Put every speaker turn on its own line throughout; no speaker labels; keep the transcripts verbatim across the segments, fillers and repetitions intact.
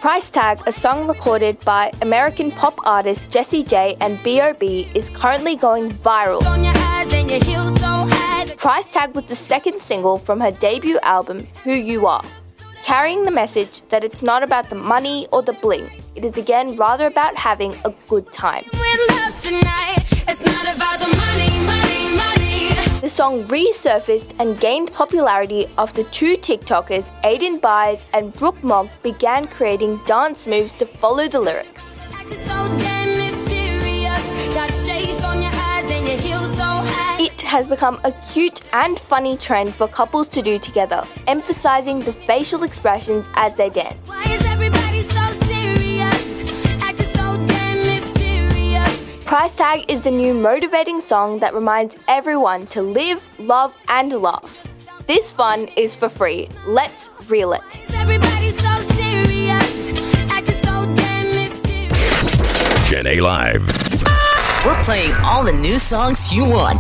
Price Tag, a song recorded by American pop artist Jessie J and B O B, is currently going viral. Price Tag was the second single from her debut album, Who You Are, carrying the message that it's not about the money or the bling. It is again rather about having a good time. The song resurfaced and gained popularity after two TikTokers, Aiden Byes and Brooke Mogg, began creating dance moves to follow the lyrics. It has become a cute and funny trend for couples to do together, emphasizing the facial expressions as they dance. Price Tag is the new motivating song that reminds everyone to live, love, and laugh. This fun is for free. Let's reel it.
Gen A Live.
We're playing all the new songs you want.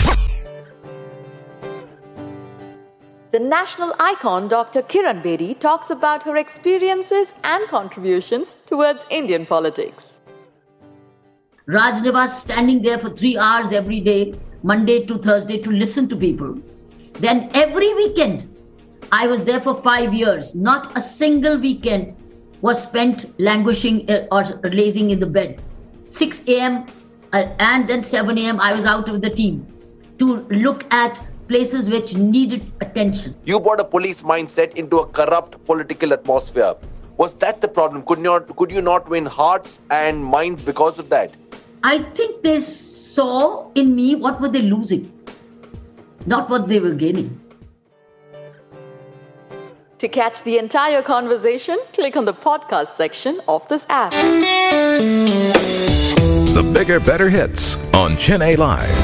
The national icon Doctor Kiran Bedi talks about her experiences and contributions towards Indian politics.
Raj Nivas standing there for three hours every day, Monday to Thursday, to listen to people. Then every weekend, I was there for five years. Not a single weekend was spent languishing or lazing in the bed. six a.m. and then seven a.m. I was out with the team to look at places which needed attention.
You brought a police mindset into a corrupt political atmosphere. Was that the problem? Could not, could you not win hearts and minds because of that?
I think they saw in me what were they losing, not what they were gaining.
To catch the entire conversation, click on the podcast section of this app.
The bigger, better hits on Gen A Live.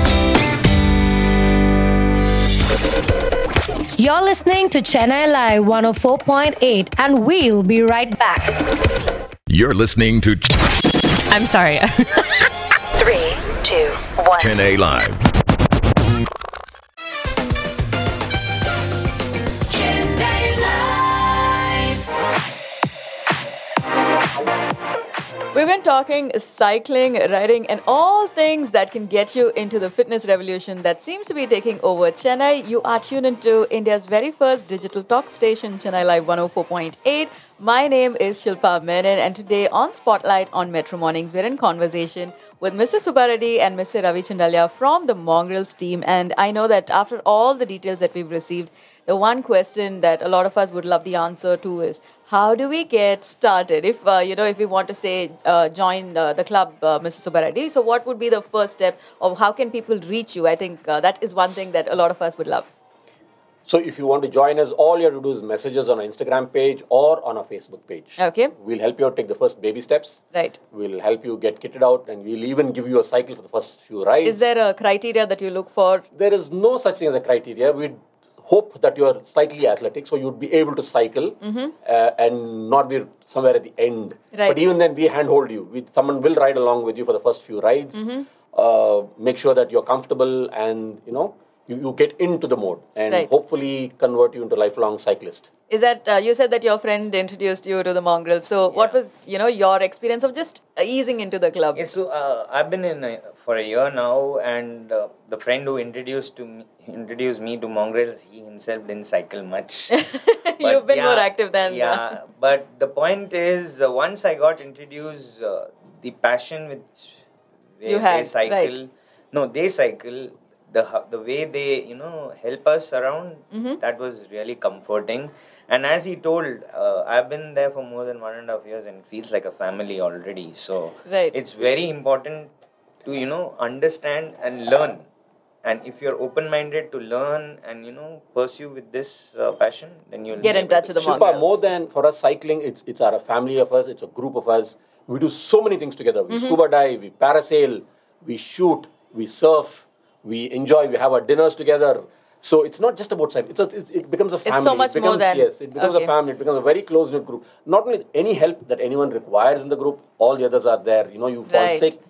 You're listening to Chennai Live one oh four point eight, and we'll be right back.
You're listening to
I'm sorry.
Three, two, one.
Gen A Live.
We've been talking cycling, riding, and all things that can get you into the fitness revolution that seems to be taking over Chennai. You are tuned into India's very first digital talk station, Chennai Live one oh four point eight. My name is Shilpa Menon, and today on Spotlight on Metro Mornings, we're in conversation with Mister Subbareddy and Mister Ravi Chandaliya from the Mongrels team. And I know that after all the details that we've received, the one question that a lot of us would love the answer to is, how do we get started? If, uh, you know, if we want to say, uh, join uh, the club, uh, Mister Subbareddy, so what would be the first step of how can people reach you? I think uh, that is one thing that a lot of us would love.
So if you want to join us, all you have to do is message us on our Instagram page or on our Facebook page.
Okay.
We'll help you out take the first baby steps.
Right.
We'll help you get kitted out, and we'll even give you a cycle for the first few rides.
Is there a criteria that you look for?
There is no such thing as a criteria. We'd hope that you are slightly athletic, so you'd be able to cycle
mm-hmm.
uh, and not be somewhere at the end.
Right.
But even then, we handhold you. We, someone will ride along with you for the first few rides.
Mm-hmm.
Uh, make sure that you're comfortable and, you know, You, you get into the mode and
right.
hopefully convert you into a lifelong cyclist.
Is that, uh, you said that your friend introduced you to the Mongrels. So yeah. What was, you know, your experience of just easing into the club?
Yeah, so uh, I've been in a, for a year now, and uh, the friend who introduced to me, introduced me to Mongrels, he himself didn't cycle much.
But You've been yeah, more active than...
Yeah, uh, but the point is, uh, once I got introduced, uh, the passion which they,
you had,
they cycle...
Right.
No, they cycle... The, the way they, you know, help us around,
mm-hmm.
that was really comforting. And as he told, uh, I've been there for more than one and a half years and it feels like a family already. So
right.
it's very important to, you know, understand and learn. And if you're open-minded to learn and, you know, pursue with this uh, passion, then you'll
get in touch with the
Shilpa,
Mongrels.
More than for us cycling, it's it's our family of us, it's a group of us. We do so many things together. We
mm-hmm.
scuba dive, we parasail, we shoot, we surf. We enjoy, we have our dinners together. So it's not just about cycling. It's a, it's, it becomes a family.
It's so much
it becomes,
more than...
Yes, it becomes
okay.
a family. It becomes a very close-knit group. Not only any help that anyone requires in the group, all the others are there. You know, you fall
right.
sick,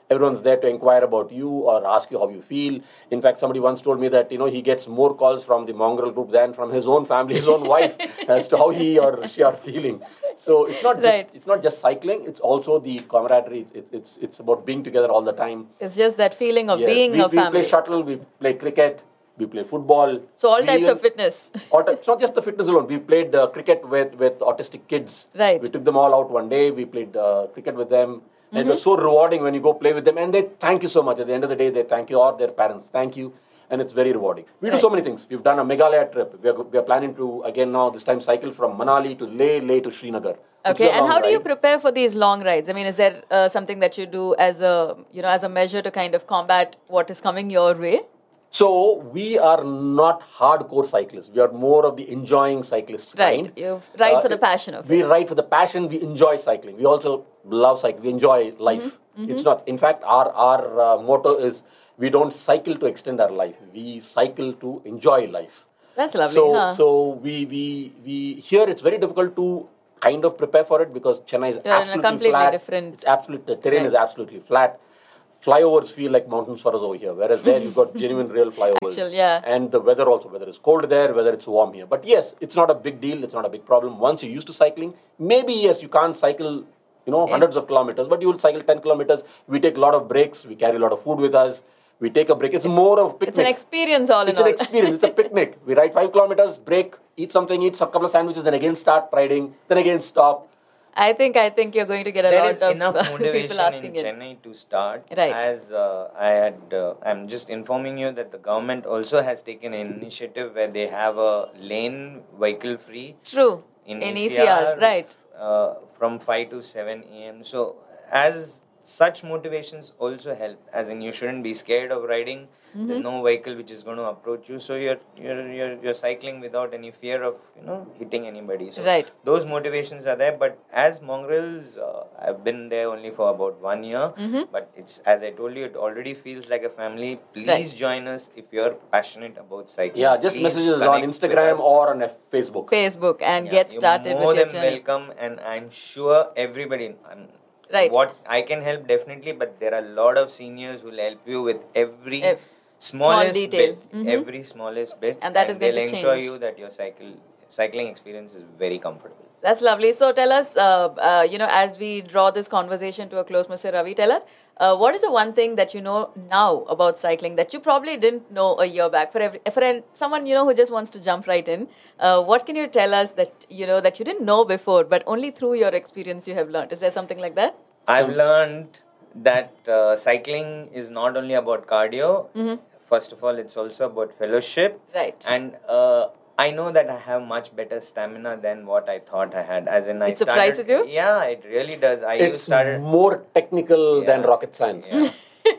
Everyone's there to inquire about you or ask you how you feel. In fact, somebody once told me that, you know, he gets more calls from the mongrel group than from his own family, his own wife, as to how he or she are feeling. So it's not just
Right.
it's not just cycling. It's also the camaraderie. It's it's it's about being together all the time.
It's just that feeling of
Yes,
being
we,
a
we
family.
play shuttle. We play cricket. We play football.
So all
We
types
even-
of fitness.
all types- It's not just the fitness alone. We've played uh, cricket with, with autistic kids.
Right.
We took them all out one day. We played uh, cricket with them. And
Mm-hmm.
it was so rewarding when you go play with them. And they thank you so much. At the end of the day, they thank you, or their parents thank you. And it's very rewarding. We do so many things. We've done a Meghalaya trip. We are, we are planning to, again now, this time cycle from Manali to Leh, Leh to Srinagar. Which is
Okay,
a
and
long
how do you
ride.
prepare for these long rides? I mean, is there uh, something that you do as a, you know, as a measure to kind of combat what is coming your way?
So we are not hardcore cyclists. We are more of the enjoying cyclists
Right.
kind.
You ride
Uh,
for the passion of
we
it.
ride for the passion. We enjoy cycling. We also love cycling. We enjoy life.
Mm-hmm.
It's not. In fact, our our uh, motto is we don't cycle to extend our life. We cycle to enjoy life.
That's lovely,
So
huh?
so we we we here it's very difficult to kind of prepare for it because Chennai is
You're in a
absolutely
completely
flat.
different-
It's absolute. The terrain is
Right.
absolutely flat. Flyovers feel like mountains for us over here, whereas there you've got genuine real flyovers.
Actual, yeah.
And the weather also, whether it's cold there, whether it's warm here. But yes, it's not a big deal. It's not a big problem. Once you're used to cycling, maybe yes, you can't cycle, you know, hundreds of kilometers, but you will cycle ten kilometers. We take a lot of breaks. We carry a lot of food with us. We take a break. It's, more of a picnic.
It's an experience all
It's
in
an
all.
experience. It's a picnic. We ride five kilometers, break, eat something, eat a couple of sandwiches, then again start riding, then again stop.
I think I think you're going to get a
There
lot
is
of
enough
uh, people
motivation
asking
in
it.
Chennai to start.
Right.
As uh, I had, uh, I'm just informing you that the government also has taken an initiative where they have a lane vehicle free
True.
in,
In
E
E C R, right.
Uh, from five to seven a m. So as such motivations also help. As in, you shouldn't be scared of riding.
Mm-hmm.
There's no vehicle which is going to approach you, so you're you're you're, you're cycling without any fear of you know hitting anybody. So
Right.
those motivations are there. But as mongrels, uh, I've been there only for about one year.
Mm-hmm.
But it's as I told you, it already feels like a family. Please
Right.
join us if you're passionate about cycling.
Yeah, just
Please
messages on
connect with
Instagram
us.
or on F- Facebook.
Facebook and
Yeah,
get started
you're more
with your
than
journey.
welcome, and I'm sure everybody. I'm,
Right.
What I can help definitely, but there are a lot of seniors who will help you with every
Ev-
smallest
small detail.
bit,
Mhm.
every smallest bit,
And that is going
they'll
to
ensure
change.
you that your cycle cycling experience is very comfortable.
That's lovely. So tell us, uh, uh, you know, as we draw this conversation to a close, Mister Ravi, tell us, uh, what is the one thing that you know now about cycling that you probably didn't know a year back? For every, for an, someone, you know, who just wants to jump right in, uh, what can you tell us that, you know, that you didn't know before, but only through your experience you have learned? Is there something like that?
I've learned that uh, cycling is not only about cardio.
Mm-hmm.
First of all, it's also about fellowship.
Right.
And uh, I know that I have much better stamina than what I thought I had. As in, I
It surprises
started,
you?
Yeah, it really does. I
It's
started.
more technical than
Yeah.
rocket science.
Yeah.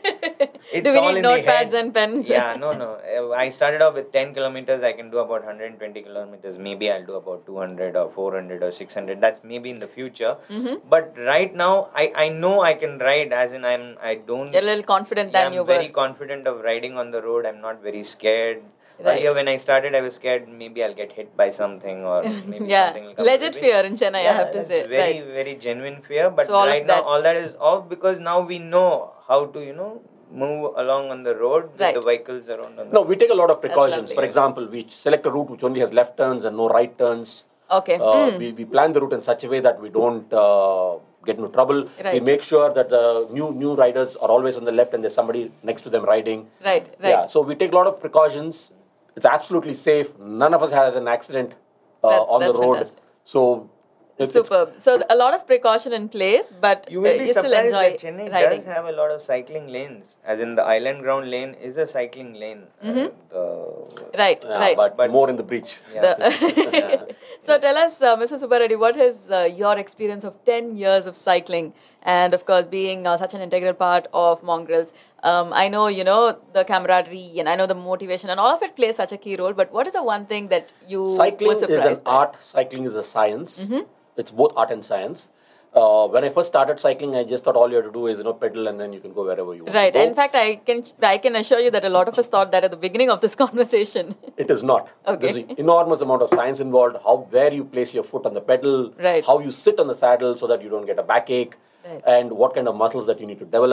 It's
Do we
all
need
in the
notepads
head.
and pens?
Yeah, no, no. Uh, I started off with ten kilometers. I can do about one hundred twenty kilometers. Maybe I'll do about two hundred or four hundred or six hundred. That's maybe in the future.
Mm-hmm.
But right now, I, I know I can ride. As in, I'm I don't.
You're a little confident
yeah,
than
I'm
you were.
very confident of riding on the road. I'm not very scared.
Right.
Earlier, when I started, I was scared. Maybe I'll get hit by something, or maybe
Yeah.
something will come.
Legit
to me.
fear in Chennai, I have to
that's
say.
very
Right.
very genuine fear. But
So all of
right now,
that-
all that is off because now we know how to you know move along on the road with
Right.
the vehicles around on the
No, we take a lot of precautions.
lovely.
For example, we select a route which only has left turns and no right turns.
Okay.
Uh,
Mm.
we, we plan the route in such a way that we don't uh, get into trouble. We
Right.
make sure that the new new riders are always on the left and there's somebody next to them riding.
Right, right.
Yeah, so we take a lot of precautions. It's absolutely safe. None of us had an accident uh,
That's-
on
that's
the road.
fantastic.
So it's, it's-
Superb. So a lot of precaution in place, but
You will
uh,
be
you still
surprised
enjoy
that Chennai
riding.
does have a lot of cycling lanes. As in the island ground lane is a cycling lane.
Mm-hmm.
Uh, the,
Right,
yeah,
right.
but,
But-
more in the breach.
yeah.
The- so tell us, uh, Mister Subbareddy, what is uh, your experience of ten years of cycling and, of course, being uh, such an integral part of Mongrels? Um, I know, you know, the camaraderie and I know the motivation and all of it plays such a key role, but what is the one thing that you
Cycling
were
is
surprised
an
by?
art, cycling is a science.
Mm-hmm.
It's both art and science. Uh, when I first started cycling, I just thought all you have to do is, you know, pedal and then you can go wherever you want
Right.
to go.
In fact, I can I can assure you that a lot of us thought that at the beginning of this conversation.
It is not.
Okay.
There's an enormous amount of science involved. How, where you place your foot on the pedal,
Right.
how you sit on the saddle so that you don't get a backache,
Right.
and what kind of muscles that you need to develop.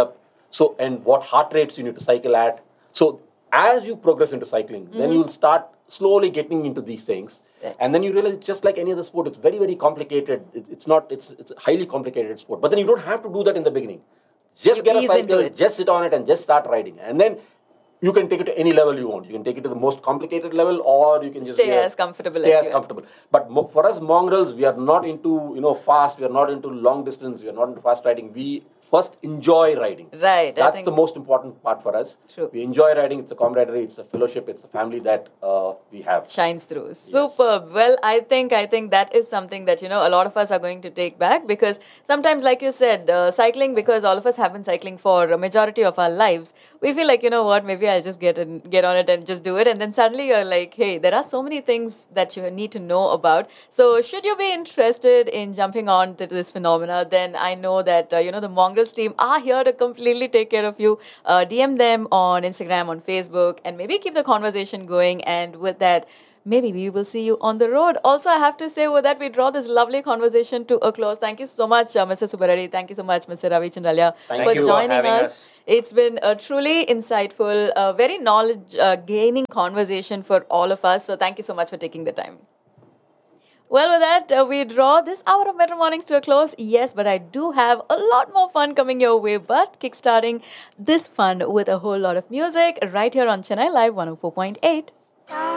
So, and what heart rates you need to cycle at. So, as you progress into cycling, mm-hmm. then you'll start slowly getting into these things. Right. And then you realize it's just like any other sport. It's very, very complicated. It, it's not, it's, it's a highly complicated sport. But then you don't have to do that in the beginning. Just
you
get a cycle,
it.
just sit on it and just start riding. And then you can take it to any level you want. You can take it to the most complicated level, or you can just
stay
a,
as comfortable
stay
as,
as comfortable. But mo- for us mongrels, we are not into, you know, fast. We are not into long distance. We are not into fast riding. We first enjoy riding.
Right.
That's
I think
the most important part for us.
True.
We enjoy riding. It's a camaraderie. It's a fellowship. It's the family that uh, we have.
Shines through. Superb. Yes. Well, I think I think that is something that, you know, a lot of us are going to take back, because sometimes, like you said, uh, cycling, because all of us have been cycling for a majority of our lives, we feel like, you know what, maybe I'll just get in, get on it and just do it. And then suddenly you're like, hey, there are so many things that you need to know about. So should you be interested in jumping on to this phenomena, then I know that, uh, you know, the Mongrels team are here to completely take care of you. Uh, D M them on Instagram, on Facebook, and maybe keep the conversation going. And with that, maybe we will see you on the road. Also, I have to say, with that, we draw this lovely conversation to a close. Thank you so much, uh, Mister Subbareddy. Thank you so much, Mister Ravi Chandralya, for
you
joining
for
us.
us.
It's been a truly insightful, uh, very knowledge-gaining uh, conversation for all of us. So thank you so much for taking the time. Well, with that, uh, we draw this hour of Metro Mornings to a close. Yes, but I do have a lot more fun coming your way, but kickstarting this fun with a whole lot of music right here on Chennai Live one oh four point eight.